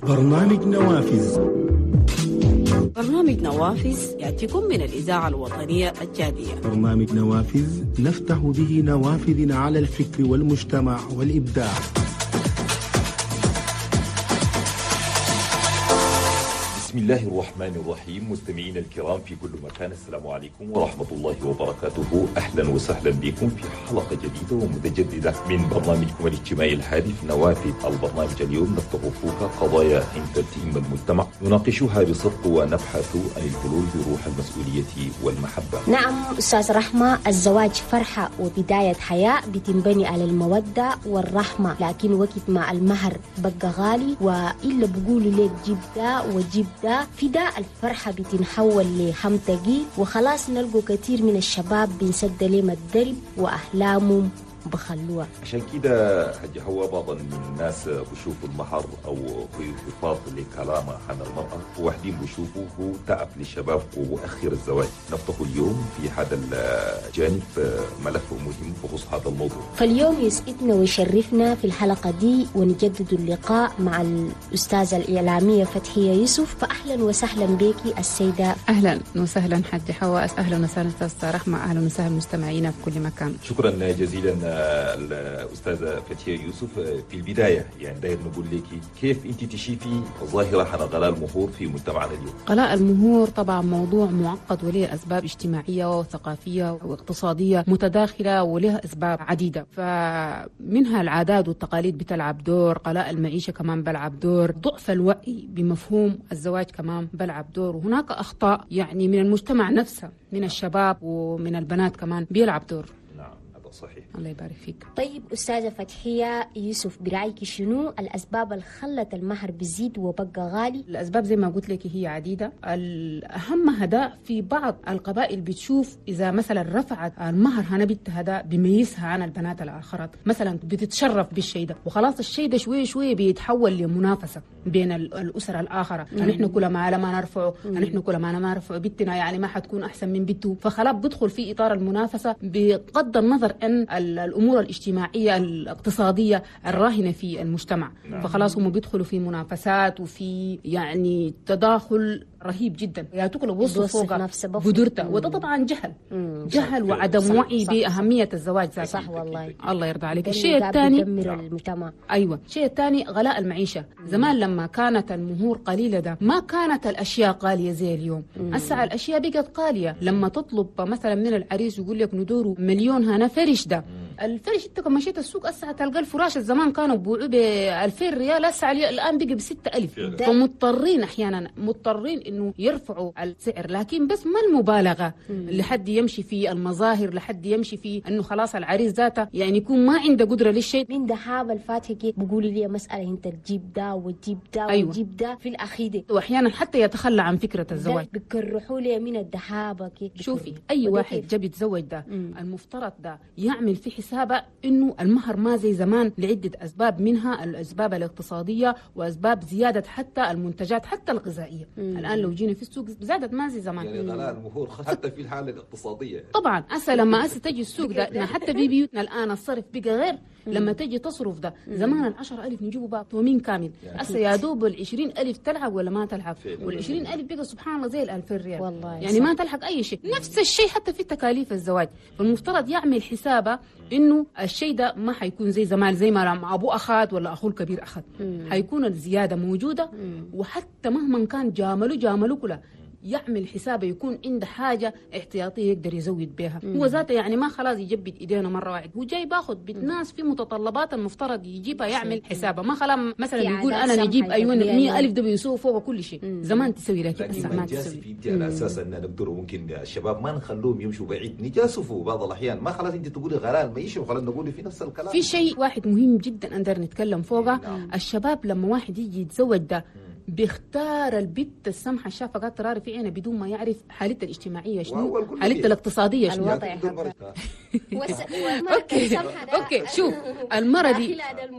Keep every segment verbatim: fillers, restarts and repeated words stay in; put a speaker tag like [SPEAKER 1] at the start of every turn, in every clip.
[SPEAKER 1] برنامج نوافذ.
[SPEAKER 2] برنامج نوافذ يأتيكم من الإذاعة الوطنية الجادية.
[SPEAKER 1] برنامج نوافذ نفتح به نوافذ على الفكر والمجتمع والإبداع.
[SPEAKER 3] بسم الله الرحمن الرحيم. مستمعينا الكرام في كل مكان، السلام عليكم ورحمة الله وبركاته. أهلا وسهلا بكم في حلقة جديدة ومتجددة من برنامجكم الاجتماعي الهادف نوافذ. البرنامج اليوم نفتح فوق قضايا تهم المجتمع، نناقشها بصدق ونبحث عن الحلول بروح المسؤولية والمحبة.
[SPEAKER 4] نعم أستاذ رحمة، الزواج فرحة وبداية حياة بتنبني على المودة والرحمة، لكن وقت مع المهر بقى غالي، وإلا بقولوا لك جيب ده وجيب ده، في ده الفرحة بتنحول لحمتقي، وخلاص نلقوا كثير من الشباب بينسد لهم الدرب وأحلامهم بخلوها.
[SPEAKER 3] عشان كده حاجة هو بعض من الناس بشوفوا المهر أو في إفاض لكلامه عن المرأة، وواحدين بشوفوا هو تعب للشباب ومؤخر الزواج. نفتح اليوم في هذا الجانب ملف مهم بخصوص هذا الموضوع.
[SPEAKER 4] فاليوم يسعدنا ويشرفنا في الحلقة دي ونجدد اللقاء مع الأستاذة الإعلامية فتحية يوسف. فأهلا وسهلا بك السيدة.
[SPEAKER 5] أهلا وسهلا حاجة حواء، أهلا وسهلا أستاذ رحمة، أهلا وسهلا مستمعينا في كل مكان.
[SPEAKER 3] شكرا جزيلا الأستاذة فتحية يوسف. في البداية يعني داير نقول لك كيف أنت تشوفي ظاهرة عن غلاء المهور في مجتمعنا اليوم؟
[SPEAKER 5] غلاء المهور طبعا موضوع معقد وله أسباب اجتماعية وثقافية واقتصادية متداخلة ولها أسباب عديدة، فمنها العادات والتقاليد بتلعب دور، غلاء المعيشة كمان بلعب دور، ضعف الوعي بمفهوم الزواج كمان بلعب دور، وهناك أخطاء يعني من المجتمع نفسه، من الشباب ومن البنات كمان بيلعب دور.
[SPEAKER 3] صحيح.
[SPEAKER 5] الله يبارك فيك.
[SPEAKER 4] طيب أستاذة فتحية يوسف، برأيك شنو الأسباب اللي خلت المهر بيزيد وبقى غالي؟
[SPEAKER 5] الأسباب زي ما قلت لك هي عديدة، الأهم هداء في بعض القبائل بتشوف إذا مثلا رفعت المهر هنا بنت هداء بيميزها عن البنات الآخرات، مثلا بتتشرف بالشيء ده، وخلاص الشيء ده شوي شوي بيتحول لمنافسة بين الأسر الآخرة، نحن كل ما لما نرفعه نحن كل ما ما نرفعه بنتنا يعني ما حتكون أحسن من بنته، فخلاص بدخل في إطار المنافسة بغض النظر أن الأمور الاجتماعية الاقتصادية الراهنة في المجتمع. نعم. فخلاص هم بيدخلوا في منافسات وفي يعني تداخل رهيب جدا، يا تكل وصف فوق قدرته، وده طبعا جهل مم. جهل صح. وعدم صح. وعي صح. بأهمية الزواج ذاته.
[SPEAKER 4] صح والله،
[SPEAKER 5] الله يرضى عليك. الشيء الثاني
[SPEAKER 4] المجتمع.
[SPEAKER 5] أيوة، الشيء الثاني غلاء المعيشة. مم. زمان لما كانت المهور قليلة ده ما كانت الأشياء غالية زي اليوم، هسه الأشياء بقت قالية. لما تطلب مثلا من العريس يقول لك ندوره مليون هنا فرش ده، الفرش انت كما مشيت السوق هسه تلقى الفراش الزمان كانوا بيبيعوه ب ألفين ريال، هسه الان بقى ب ستة ألف، فمضطرين احيانا مضطرين انه يرفعوا السعر، لكن بس ما المبالغه لحد يمشي في المظاهر، لحد يمشي في انه خلاص العريس ذاته يعني يكون ما عنده قدره للشيء.
[SPEAKER 4] من دهاب الفاتحه بيقولوا لي مساله انت تجيب ده وتجيب ده
[SPEAKER 5] أيوة.
[SPEAKER 4] وتجيب ده في الاخير،
[SPEAKER 5] واحيانا حتى يتخلى عن فكره الزواج،
[SPEAKER 4] بيكرحوا لي من الدهابه كيف.
[SPEAKER 5] شوفي اي واحد جاب يتزوج ده مم. المفترض ده يعمل في حسابه انه المهر ما زي زمان لعده اسباب، منها الاسباب الاقتصاديه واسباب زياده حتى المنتجات حتى الغذائيه. مم. الان لو جينا في السوق زادت ما زي زمان،
[SPEAKER 3] يعني غلاء المهور حتى في الحاله الاقتصاديه
[SPEAKER 5] طبعا. هسه لما هسه تجي السوق ده حتى في بيوتنا الان الصرف بقى غير لما تجي تصرف ده. زمان العشر ألف نجيبه بقى تومين كامل، هسه يا دوب العشرين ألف تلحق ولا ما تلحق، والعشرين ألف بقى سبحان الله زي الألفين ريال والله، يعني صح. ما تلحق أي شيء. نفس الشيء حتى في تكاليف الزواج، فالمفترض يعمل حسابه إنه الشيء ده ما حيكون زي زمان، زي ما مع أبوه أخذ ولا أخوه الكبير أخذ، حيكون الزيادة موجودة. مم. وحتى مهما كان جامله جامله كله يعمل حسابه يكون عنده حاجة احتياطية يقدر يزود بها. مم. هو ذاته يعني ما خلاص يجبد إيدينا مرة واحد، هو جاي باخذ بالناس في متطلبات المفترض يجيبها يعمل حسابه، ما خلاص مثلا يقول أنا نجيب أيوة مية ألف ده بيسوي فوق كل شيء. مم. زمان تسوي لكن هسه ما تسوي.
[SPEAKER 3] في على أساس أن نقدر ممكن الشباب ما نخلوهم يمشوا بعيد، نجاسفوا بعض الأحيان، ما خلاص أنت تقولي غلاء المعيشة وخلاص نقول في نفس الكلام.
[SPEAKER 5] في شيء واحد مهم جدا أقدر نتكلم فوقه. مم. الشباب لما واحد يجي يتزوج ده بيختار البت السمحه الشافه قاعده تراري في عينها بدون ما يعرف حالتها الاجتماعيه شنو،
[SPEAKER 3] وهو
[SPEAKER 5] حالتها الاقتصاديه شنو.
[SPEAKER 4] الوضع
[SPEAKER 5] اوكي اوكي شوف المرة دي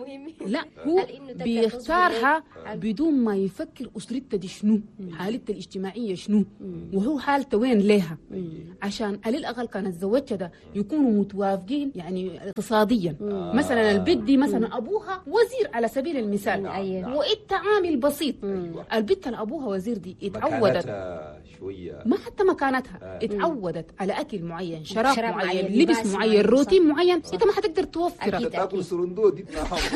[SPEAKER 5] لا هو بيختارها بدون ما يفكر اسرتها دي شنو، حالتها الاجتماعيه شنو، وهو حالته وين لها، عشان على الاقل كان الزوجة ده يكونوا متوافقين يعني اقتصاديا. مثلا البنت دي مثلا ابوها وزير على سبيل المثال، وانت عامل بسيط. البنت اللي ابوها وزير دي اتعودت
[SPEAKER 3] شويه
[SPEAKER 5] ما حتى مكانتها آه. اتعودت على اكل معين، شراب,
[SPEAKER 4] شراب
[SPEAKER 5] معين،
[SPEAKER 4] معين،
[SPEAKER 5] لبس معين، روتين معين، انت ما حتقدر توفره.
[SPEAKER 4] أكيد
[SPEAKER 3] تاكل سرندو دي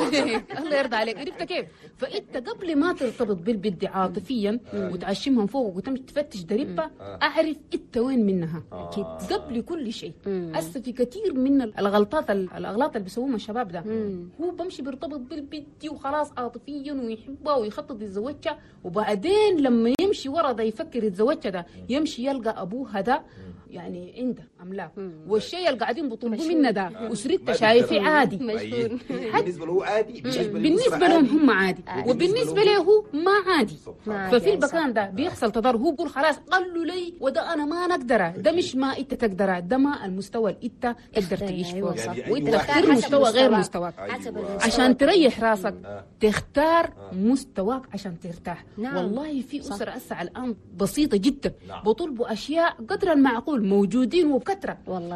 [SPEAKER 5] الله يرضى عليك. عرفت كيف؟ فانت قبل ما ترتبط بالبنت عاطفيا وتعشمها فوق وتمشي تفتش دربها، اعرف انت وين منها اكيد قبل كل شيء. هسه في كثير من الغلطات الاغلاط اللي بيسووها الشباب ده، هو بمشي بيرتبط بالبنت وخلاص عاطفيا ويحبها ويخطط يتزوجها، وبعدين لما يمشي ورا ده يفكر يتزوجها ده يمشي يلقى ابوها ده يعني عنده املاك، والشيء اللي قاعدين بيطلبوا منه ده اسرته شايفه عادي،
[SPEAKER 3] بالنسبه له عادي،
[SPEAKER 5] بالنسبه لهم هم عادي، وبالنسبه له هو ما عادي. ففي المكان ده بيحصل تضارب، هو بيقول خلاص قالوا لي وده انا ما نقدره، ده مش ما انت تقدره، ده ما المستوى اللي انت تقدر تعيش فيه، وانت تختار مستوى غير مستواك عشان تريح راسك، تختار مستواك عشان ترتاح. والله في اسر هسه الان بسيطه جدا بطلبوا اشياء قدر المعقول موجودين وبكثره،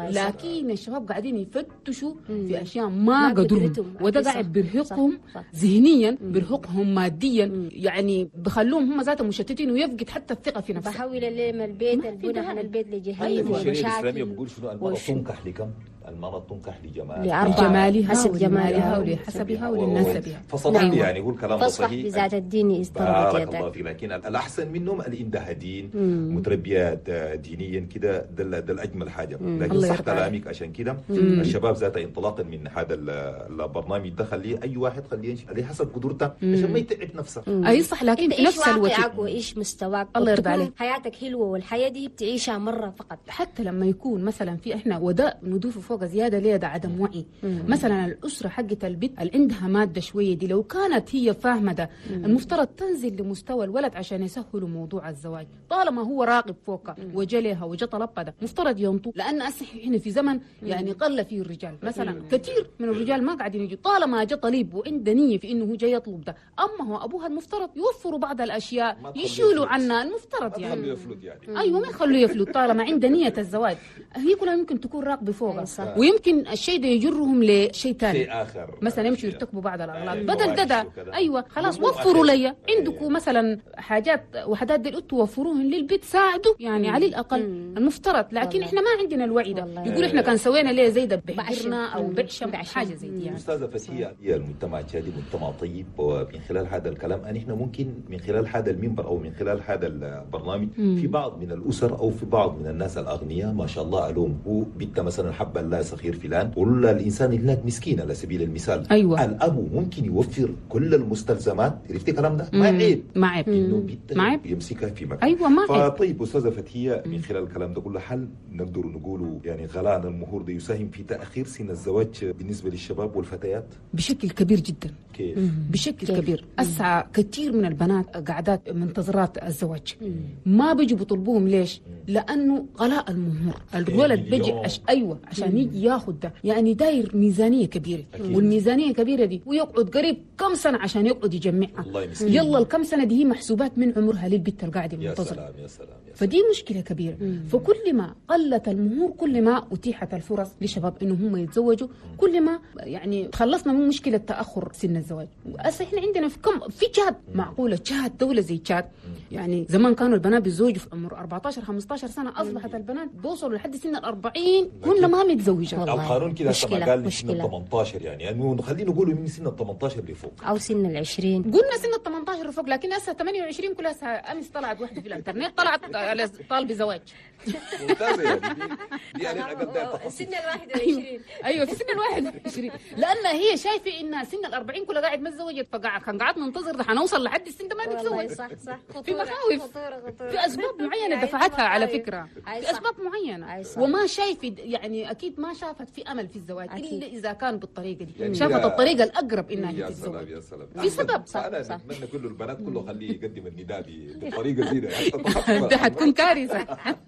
[SPEAKER 5] لكن الشباب قاعدين يفتشوا في اشياء ما قدروا، وده قاعد بيرهقهم ذهنيا، بيرهقهم ماديا، يعني بخلوهم هم ذاتهم مشتتين ويفقد حتى الثقه في نفسه.
[SPEAKER 4] بحول اللي من البيت البنى عن البيت لجهيم
[SPEAKER 3] ومشاكل. الشريعه الاسلاميه بيقول شنو؟ المرأة تنكح لكم؟ المرأة تنكح لجمالها
[SPEAKER 5] لجمالها ولمالها ولحسبها ولنسبها.
[SPEAKER 3] فصدق يعني يقول كلام
[SPEAKER 4] فصح
[SPEAKER 3] صحيح
[SPEAKER 4] بذات الدين استربت
[SPEAKER 3] يدك. الله فيك. لكن الاحسن منهم اللي عندها دين، متربيات دينيا كده، ده ده الاجمل حاجه. لكن صح كلامك، عشان كده الشباب ذات انطلاقا من هذا البرنامج ده خليه اي واحد خليه يمشي على حسب قدرته عشان ما يتعب نفسه.
[SPEAKER 5] اي صح، لكن في نفس الوقت
[SPEAKER 4] وايش مستواك،
[SPEAKER 5] الله يرضى عليك،
[SPEAKER 4] حياتك حلوه والحياه دي بتعيشها مره فقط.
[SPEAKER 5] حتى لما يكون مثلا في احنا وده نضيف فوق زياده ليه ده عدم وعي. مثلا الاسره حقت البيت اللي عندها ماده شويه دي، لو كانت هي فاهمه ده المفترض تنزل لمستوى الولد عشان يسهلوا موضوع الزواج، طالما هو راقب فوقها وجلها وجا طلبها ده مفترض ينطوا، لان احنا في زمن يعني قل فيه الرجال. مثلا كثير من الرجال ما قاعدين يجوا، طالما جا طليب وعنده نيه في انه هو جاي يطلب ده، اما هو ابوها المفترض يوفروا بعض الاشياء يشيلوا عنها، المفترض يعني. يعني ايوه ما يخلوه يفلت طالما عنده نيه الزواج. هي كلها ممكن تكون راقبه فوقها، ويمكن الشيء ده يجرهم لشيء ثاني
[SPEAKER 3] اخر،
[SPEAKER 5] مثلا يمشوا يرتكبوا بعض الاغلاط بدل ده, ده ايوه خلاص وفروا لي عندكم مثلا حاجات وحدات دي توفروهم للبيت، ساعدوا يعني على الاقل المفترض. لكن احنا ما عندنا الوعي ده، يقول احنا كان سوينا ليه زي ده بحجرنا او بعشم حاجه زي دي يعني.
[SPEAKER 3] استاذه فتيه، هي المجتمع الشادي مجتمع طيب، ومن خلال هذا الكلام ان احنا ممكن من خلال هذا المنبر او من خلال هذا البرنامج مم. في بعض من الاسر او في بعض من الناس الاغنياء ما شاء الله عليهم، هو بنت مثلا حب لا صغير فلان، ولا الانسان هناك مسكين على سبيل المثال،
[SPEAKER 5] أيوة.
[SPEAKER 3] الاب ممكن يوفر كل المستلزمات، عرفتي الكلام ده؟ ما عيب،
[SPEAKER 5] ما عيب
[SPEAKER 3] انه بنت يمسكها في مكان.
[SPEAKER 5] ايوه ما عيب.
[SPEAKER 3] فطيب استاذه فتيه، من خلال الكلام ده كله هل نقدر نقولوا يعني غلاء المهور ده يساهم في تاخير سن الزواج بالنسبه للشباب والفتيات؟
[SPEAKER 5] بشكل كبير جدا.
[SPEAKER 3] كيف؟
[SPEAKER 5] بشكل كيف؟ كبير. اسعى كثير من البنات قاعدات منتظرات الزواج، ما بيجوا بيطلبوهم. ليش؟ لانه غلاء المهور، الولد بيجي أش... ايوه عشان يجي ياخذ ده، يعني داير ميزانيه كبيره، أكيد. والميزانيه الكبيره دي ويقعد قريب كم سنه عشان يقعد يجمعها. يلا الكم سنه دي هي محسوبات من عمرها للبنت القاعده المنتظره.
[SPEAKER 3] يا سلام يا سلام يا سلام.
[SPEAKER 5] فدي مشكله كبيره. مم. فكل ما قلت المهور كل ما اتيحت الفرص لشباب انه هم يتزوجوا، كل ما يعني تخلصنا من مشكله تاخر سن الزواج. واسا احنا عندنا في كم في تشاد معقوله، تشاد دوله زي تشاد، يعني زمان كانوا البنات بيتزوجوا في عمر أربعة عشر خمسة عشر سنه، اصبحت البنات بوصلوا لحد سن الأربعين كنا ما متزوجه.
[SPEAKER 3] القانون كده كما قال سن ثمانية عشر، يعني انه خلينا نقول من سن ثمانية عشر لفوق
[SPEAKER 4] او سن العشرين.
[SPEAKER 5] قلنا سن ثمانية عشر لفوق، لكن هسه ثمانية وعشرين كلها. امس طلعت واحده في الانترنت طلعت طالبه زواج.
[SPEAKER 3] ممتازه يعني دي يعني اقل
[SPEAKER 4] سن ال واحد وعشرين.
[SPEAKER 5] ايوه في سن ال واحد وعشرين، لان هي شايفه ان سن ال أربعين كلها قاعد ما تزوجت، فقاعد كان قاعد ننتظر ده حنوصل لحد السن ده ما نتزوج.
[SPEAKER 4] صح صح.
[SPEAKER 5] في مخاوف، في اسباب معينه دفعتها على فكره، في اسباب معينه، وما شايف يعني اكيد ما شافت في امل في الزواج الا اذا كان بالطريقه دي، يعني شافت الطريقه الاقرب انها
[SPEAKER 3] يا
[SPEAKER 5] تتزوج.
[SPEAKER 3] سلام يا سلام،
[SPEAKER 5] في سبب.
[SPEAKER 3] انا اتمنى كل البنات كله خليه يقدم النداء بطريقه زي
[SPEAKER 5] دي حتكون كارثه.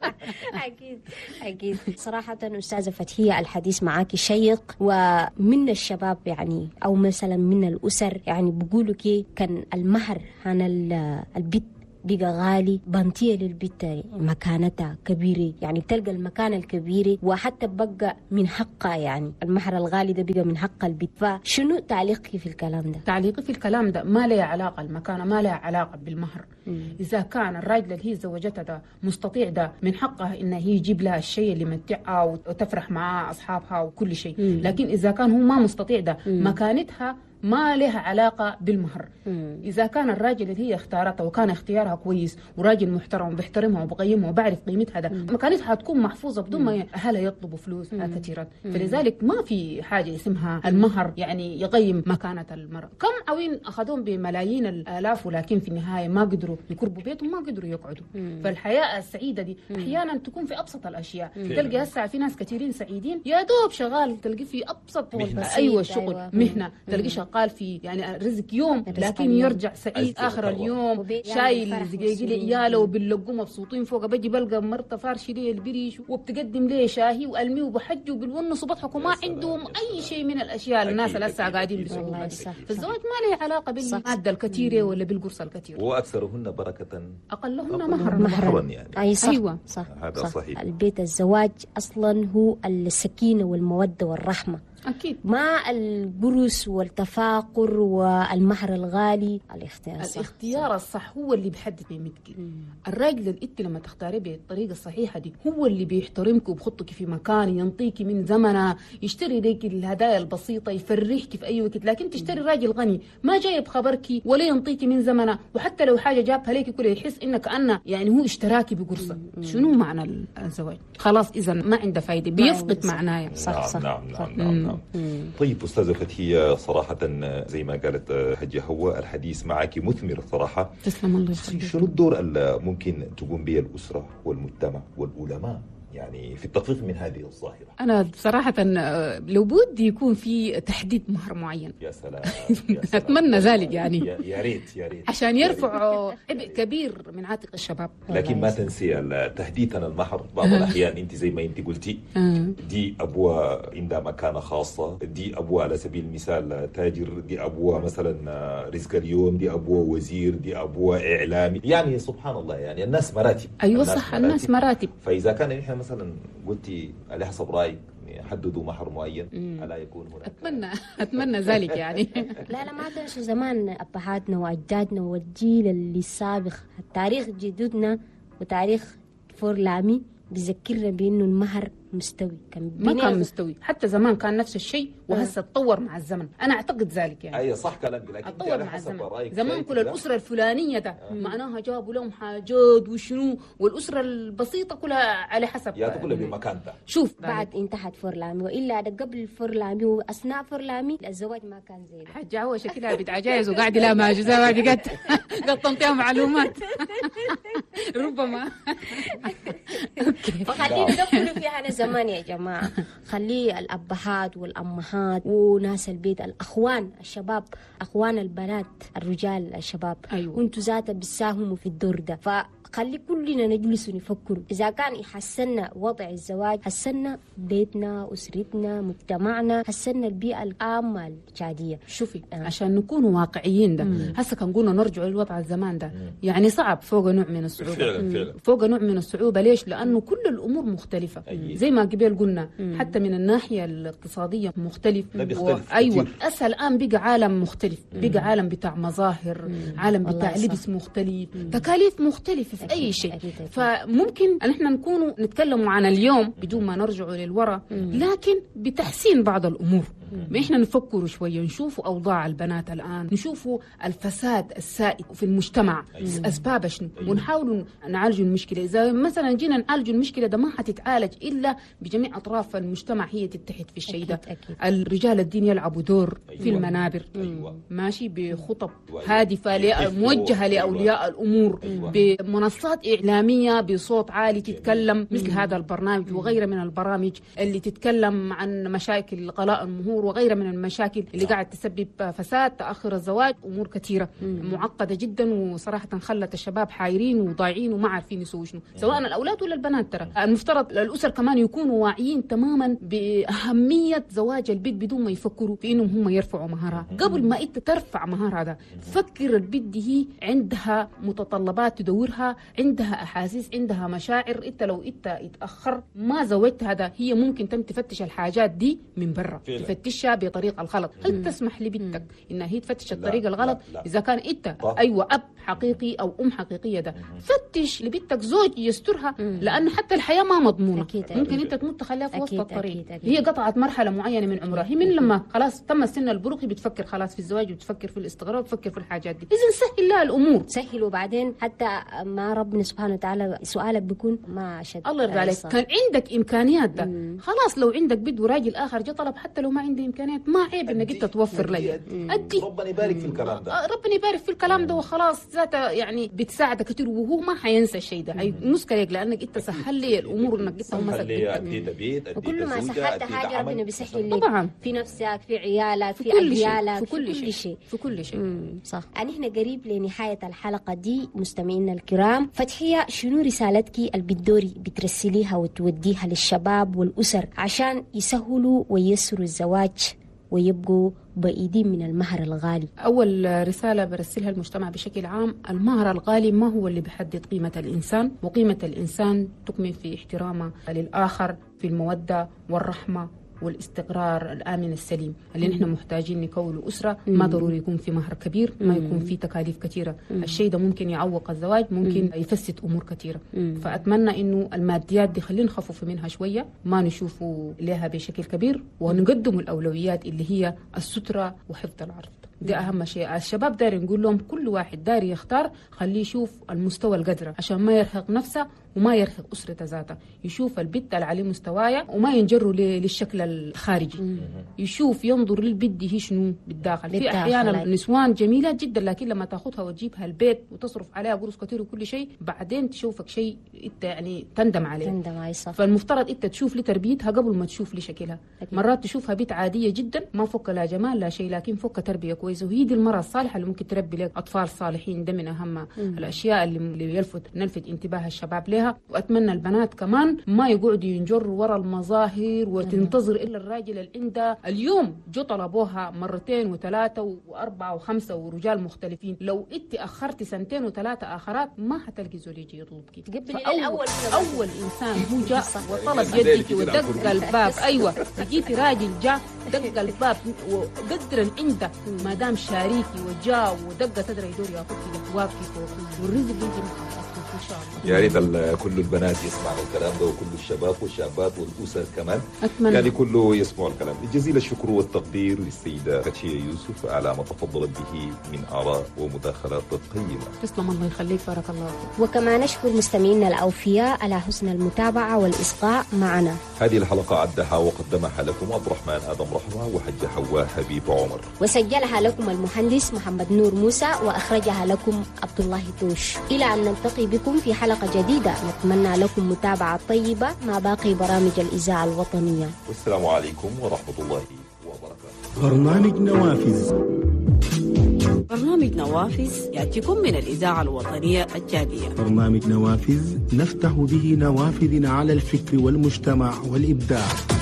[SPEAKER 4] اكيد اكيد. صراحه استاذه فتحيه الحديث معاكي شيق، ومن الشباب يعني او مثلا من الاسر يعني بيقولوا كي كان المهر عن البيت بقى غالي، بنطيه للبنت مكانتها كبيره، يعني بتلقى المكانه الكبيره وحتى بقى من حقها، يعني المهر الغالي ده بقى من حق البنت. فشنو تعليقك في الكلام ده؟
[SPEAKER 5] تعليقي في الكلام ده ما له علاقه المكانه، ما لها علاقه بالمهر. مم. اذا كان الراجل اللي هي زوجتها ده مستطيع، ده من حقها انها هي يجيب لها الشيء اللي يمتعها وتفرح مع اصحابها وكل شيء. مم. لكن اذا كان هو ما مستطيع ده، مم. مكانتها ما لها علاقة بالمهر. مم. إذا كان الراجل اللي هي اختارتها وكان اختيارها كويس وراجل محترم وبيحترمها وبقيمها وبعرف قيمتها ده، مم. مكانتها هتكون محفوظة بدون ما أهلها يطلبوا فلوس كثيرة. فلذلك ما في حاجة اسمها المهر يعني يقيم مكانة المرأة. كم عوين أخذون بملايين الآلاف ولكن في النهاية ما قدروا يكربوا بيتهم، ما قدروا يقعدوا. مم. فالحياة السعيدة دي أحيانا تكون في أبسط الأشياء. مم. تلقى هسه في ناس كثيرين سعيدين يا دوب شغال، تلقي في أبسط أيوة الشغل، أيوة. مهنة، تلقي قال في يعني رزق يوم لكن يرجع سعيد اخر اليوم، شايل زقيقي لعياله وباللقوا مبسوطين فوق. بجي بلقى مرته فارشه لي البريش وبتقدم لي شاهي والمي وبحج وبالونس وبضحك وما عندهم اي شيء من الاشياء اللي الناس لسه قاعدين بيسووها. فالزواج ما له علاقه بالماده الكثيره ولا بالقرص الكثير،
[SPEAKER 3] واكثرهن بركه
[SPEAKER 5] اقلهن مهرا.
[SPEAKER 3] مهرا يعني
[SPEAKER 4] اي صح.
[SPEAKER 5] ايوه
[SPEAKER 4] صح.
[SPEAKER 3] هذا
[SPEAKER 4] صح.
[SPEAKER 3] صحيح.
[SPEAKER 4] البيت الزواج اصلا هو السكينه والموده والرحمه،
[SPEAKER 5] أكيد.
[SPEAKER 4] ما القرص والتفاقر والمهر الغالي. الاختيار الصح،
[SPEAKER 5] الاختيار الصح هو اللي بيحدد قيمتك. الراجل اللي انت لما تختاري بالطريقه الصحيحه دي هو اللي بيحترمك وبخطك في مكان، ينطيكي من زمنه، يشتري لك الهدايا البسيطه، يفرحك في اي وقت. لكن تشتري راجل غني ما جايب خبرك ولا ينطيكي من زمنه، وحتى لو حاجه جابها لك كله يحس انك انا يعني هو اشتراكي بقرصه. شنو معنى الزواج؟ خلاص اذا ما عنده فايده، بيفقد معناه.
[SPEAKER 3] صح صح. نعم نعم نعم, نعم. طيب أستاذة فتحية، صراحة زي ما قالت حجة هوى الحديث معك مثمر صراحة.
[SPEAKER 5] تسلم الله يخليك.
[SPEAKER 3] شنو الدور اللي ممكن تقوم به الأسرة والمجتمع والعلماء يعني في التخفيف من هذه الظاهرة؟
[SPEAKER 5] أنا صراحة لو بدي يكون في تحديد مهر معين.
[SPEAKER 3] يا سلام.
[SPEAKER 5] أتمنى ذلك يعني.
[SPEAKER 3] يا ريت يا ريت.
[SPEAKER 5] عشان يرفعوا عبء كبير من عاتق الشباب.
[SPEAKER 3] لكن ما تنسي تحديدا المهر بعض الأحيان أنت زي ما أنت قلتي دي أبوة عندها مكانة خاصة، دي أبوة على سبيل المثال تاجر، دي أبوة مثلا رزق اليوم، دي أبوة وزير، دي أبوة إعلامي. يعني سبحان الله يعني الناس مراتب.
[SPEAKER 5] أيوة صح، الناس مراتب.
[SPEAKER 3] فإذا كان إحنا مثلا قلتي على حسب رايك يحددوا مهر معين الا يكون هناك.
[SPEAKER 5] اتمنى اتمنى ذلك يعني.
[SPEAKER 4] لا لا ما تنسوا زمان ابهاتنا واجدادنا والجيل اللي سابق، التاريخ جدودنا وتاريخ فورلامي بيذكرنا بانه المهر مستوي، كان
[SPEAKER 5] ما كان مستوي. حتى زمان كان نفس الشيء وهسه تطور مع الزمن، انا اعتقد ذلك يعني.
[SPEAKER 3] اي صح كلامك، لكن
[SPEAKER 5] تطور مع الزمن. زمان كل الاسره الفلانيه ده آه. معناها جابوا لهم حاجات وشنو، والاسره البسيطه كلها على حسب
[SPEAKER 3] يا تقول بمكانتها.
[SPEAKER 4] شوف بعد انتهت فورلامي، والا قبل فورلامي واثناء فورلامي الزواج ما كان زي ده.
[SPEAKER 5] حاجه هو شكلها بتعجايز وقاعد لا ما جزاها ما بقت قطمتها معلومات ربما.
[SPEAKER 4] اوكي فخلينا ندخل في هذا الزمان يا جماعه، خلي الابهات والامهات وناس البيت، الاخوان الشباب، اخوان البنات الرجال الشباب،
[SPEAKER 5] أيوة.
[SPEAKER 4] وانتوا ذات بتساهموا في الدور ده. فخلي كلنا نجلس ونفكر اذا كان يحسننا وضع الزواج، حسنا بيتنا، اسرتنا، مجتمعنا، حسنا البيئه العامه الجاديه.
[SPEAKER 5] شوفي آه. عشان نكون واقعيين ده هسه كان قلنا نرجع للوضع الزمان ده مم. يعني صعب فوق نوع من الصعوبه.
[SPEAKER 3] فعلا فعلا.
[SPEAKER 5] فوق نوع من الصعوبه. ليش؟ لانه كل الامور مختلفه. أيه. زي ما قبل قلنا مم. حتى من الناحيه الاقتصاديه مختلف.
[SPEAKER 3] و...
[SPEAKER 5] ايوه اسهل الان بقى عالم مختلف، مم. بقى عالم بتاع مظاهر، مم. عالم بتاع لبس مختلف، مم. تكاليف مختلفه في أكيد. اي شيء. أكيد. أكيد. فممكن ان احنا نكونوا نتكلموا عن اليوم بدون ما نرجعوا للوراء، لكن بتحسين بعض الامور. ما إحنا نفكر شوية، نشوفوا أوضاع البنات الآن، نشوفوا الفساد السائد في المجتمع أسباب شنو، ونحاول نعالج المشكلة. إذا مثلا جينا نعالج المشكلة ده ما حتتعالج إلا بجميع أطراف المجتمع هي تتحد في الشيء ده. الرجال الدين يلعبوا دور أيوة. في المنابر أيوة. ماشي بخطب هادفة موجهة لأولياء الأمور أيوة. بمنصات إعلامية بصوت عالي تتكلم مثل هذا البرنامج وغيره من البرامج اللي تتكلم عن مشاكل غلاء المهور وغيرها من المشاكل اللي قاعد تسبب فساد، تأخر الزواج، أمور كثيرة معقدة جدا، وصراحة خلت الشباب حايرين وضايعين وما عارفين يسووا شنو، سواء الأولاد ولا البنات. ترى المفترض الأسر كمان يكونوا واعيين تماما بأهمية زواج البنت بدون ما يفكروا في إنهم هم يرفعوا مهارها. قبل ما أنت ترفع مهارها ده فكر البنت دي هي عندها متطلبات تدورها، عندها أحاسيس، عندها مشاعر. أنت لو أنت اتأخر ما زوجت هذا هي ممكن تم تفتش الحاجات دي من برا، تفتشها بطريقة الغلط. هل تسمح لبنتك إنها هي تفتش الطريقة الغلط؟ لا لا. إذا كان أنت أيوة أب حقيقي أو أم حقيقية ده فتش لبنتك زوج يسترها، لأن حتى الحياة ما مضمونة. أكيد ممكن أكيد. أنت تموت تخليها في وسط الطريق. أكيد أكيد. هي قطعت مرحلة معينة من عمرها، هي من لما خلاص تم سن البلوغ بتفكر خلاص في الزواج وبتفكر في الاستقرار وبتفكر في الحاجات دي. إذن سهل لها الأمور،
[SPEAKER 4] سهل. وبعدين حتى ما ربنا سبحانه وتعالى سؤالك بيكون ما شد.
[SPEAKER 5] الله يرضى عليك، كان عندك إمكانيات ده مم. خلاص لو عندك بنت وراجل آخر جا طلب، حتى لو ما عندي إمكانيات ما عيب إنك أنت توفر لي.
[SPEAKER 3] أدي ربنا يبارك في الكلام ده،
[SPEAKER 5] ربنا يبارك في الكلام ده وخلاص، ذاته يعني بتساعدك كتير، وهو ما حينسى الشيء ده. أي مسكلك لأنك أنت سهل لي الأمور، إنك أنت
[SPEAKER 3] مسك
[SPEAKER 4] وكل ما سهلت حاجة ربنا بيسهل لك طبعا في نفسك، في عيالك، في أجيالك،
[SPEAKER 5] في كل شيء، شيء في كل شيء.
[SPEAKER 4] صح. يعني إحنا قريب لنهاية الحلقة دي مستمعينا الكرام. فتحية، شنو رسالتك اللي بتدوري بترسليها وتوديها للشباب والأسر عشان يسهلوا وييسروا الزواج ويبقوا بعيدين من المهر الغالي؟
[SPEAKER 5] أول رسالة برسلها المجتمع بشكل عام، المهر الغالي ما هو اللي بيحدد قيمة الإنسان، وقيمة الإنسان تكمن في احترامه للآخر، في المودة والرحمة والاستقرار الآمن السليم اللي نحن محتاجين نكون أسرة. ما ضروري يكون في مهر كبير، ما يكون في تكاليف كثيرة. الشيء ده ممكن يعوق الزواج، ممكن يفسد أمور كثيرة. فأتمنى إنه الماديات دي خلينا نخفف منها شوية، ما نشوفوا لها بشكل كبير، ونقدم الأولويات اللي هي السترة وحفظ العرض. ده أهم شيء. الشباب داري نقول لهم كل واحد داري يختار، خليه يشوف المستوى القدرة عشان ما يرهق نفسه وما يرهق أسرة ذاته، يشوف البت اللي عليه مستوايا وما ينجروا للشكل الخارجي. يشوف ينظر للبت هي شنو بالداخل. في أحيانا نسوان جميلة جدا، لكن لما تاخذها وتجيبها البيت وتصرف عليها قروش كثير وكل شيء، بعدين تشوفك شيء انت يعني تندم عليه.
[SPEAKER 4] تندم عليه صح.
[SPEAKER 5] فالمفترض انت تشوف لتربيتها قبل ما تشوف لشكلها. مرات تشوفها بيت عادية جدا ما فك لا جمال لا شيء، لكن فك تربية كويسة، وهي دي المرأة الصالحة اللي ممكن تربي لك أطفال صالحين. ده من أهم مم. الأشياء اللي يلفت نلفت انتباه الشباب لها. وأتمنى البنات كمان ما يقعدوا ينجروا ورا المظاهر وتنتظر إلا الراجل اللي عنده. اليوم جو طلبوها مرتين وثلاثة وأربعة وخمسة ورجال مختلفين، لو انت أخرتي سنتين وثلاثة آخرات ما حتلقي زول يجي يطلبك.
[SPEAKER 4] أول
[SPEAKER 5] أول إنسان هو جاء وطلب يدك ودق الباب. أيوة جيتي راجل جاء دق الباب وقدر عنده ما دام شاريكي وجاء ودق صدره يدور ياخذك جوابك والرزق يجي معك ان شاء الله.
[SPEAKER 3] يا ريت كل البنات يسمعوا الكلام ده، وكل الشباب والشابات والاسر كمان
[SPEAKER 5] أتمنى.
[SPEAKER 3] يعني كله يسمعوا الكلام. جزيل الشكر والتقدير للسيده فتحية يوسف على ما تفضلت به من اراء ومداخلات قيمه.
[SPEAKER 5] تسلم، الله يخليك، بارك الله فيك.
[SPEAKER 4] وكما نشكر مستمعينا الاوفياء على حسن المتابعه والاصغاء معنا.
[SPEAKER 3] هذه الحلقه عدها وقدمها لكم عبد الرحمن ادم رحمه وحج حواء حبيب عمر،
[SPEAKER 4] وسجلها لكم المهندس محمد نور موسى، واخرجها لكم عبد الله توش. الى ان نلتقي بكم في حلقه جديده، نتمنى لكم متابعه طيبه مع باقي برامج الاذاعه الوطنيه.
[SPEAKER 3] والسلام عليكم ورحمه الله وبركاته.
[SPEAKER 1] برنامج نوافذ.
[SPEAKER 2] برنامج نوافذ يأتيكم من الإذاعة الوطنية الجادية.
[SPEAKER 1] برنامج نوافذ نفتح به نوافذ على الفكر والمجتمع والإبداع.